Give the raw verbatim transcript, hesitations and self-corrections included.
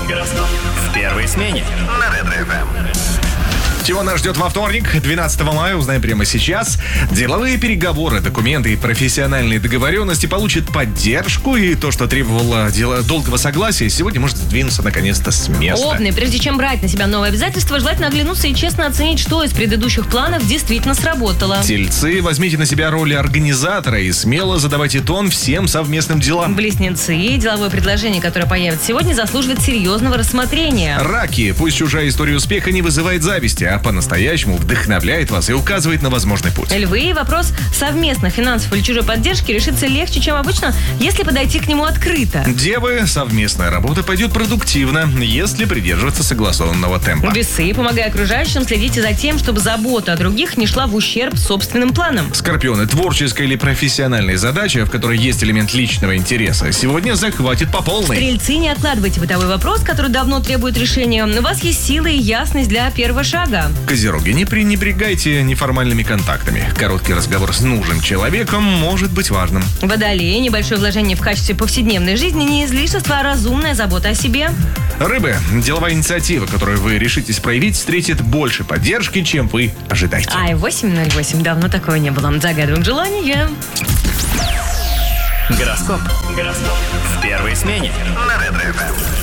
Гороскоп в первой смене на Ретро-эф эм. Чего нас ждет во вторник, двенадцатого мая, узнаем прямо сейчас. Деловые переговоры, документы и профессиональные договоренности получат поддержку, и то, что требовало дела долгого согласия, сегодня может сдвинуться наконец-то с места. Овны, прежде чем брать на себя новые обязательства, желательно оглянуться и честно оценить, что из предыдущих планов действительно сработало. Тельцы, возьмите на себя роль организатора и смело задавайте тон всем совместным делам. Близнецы, деловое предложение, которое появится сегодня, заслуживает серьезного рассмотрения. Раки, пусть чужая история успеха не вызывает зависти, а по-настоящему вдохновляет вас и указывает на возможный путь. Львы, вопрос совместно финансовой или чужой поддержки решится легче, чем обычно, если подойти к нему открыто. Девы, совместная работа пойдет продуктивно, если придерживаться согласованного темпа. Весы, помогая окружающим, следите за тем, чтобы забота о других не шла в ущерб собственным планам. Скорпионы, творческая или профессиональная задача, в которой есть элемент личного интереса, сегодня захватит по полной. Стрельцы, не откладывайте бытовой вопрос, который давно требует решения. У вас есть силы и ясность для первого шага. Козероги, не пренебрегайте неформальными контактами. Короткий разговор с нужным человеком может быть важным. Водолеи, небольшое вложение в качестве повседневной жизни, не излишество, а разумная забота о себе. Рыбы, деловая инициатива, которую вы решитесь проявить, встретит больше поддержки, чем вы ожидаете. Ай, восемь ноль восемь, давно такого не было. Загадываем желание. Гороскоп. Гороскоп в первой смене на Ретро-эф эм.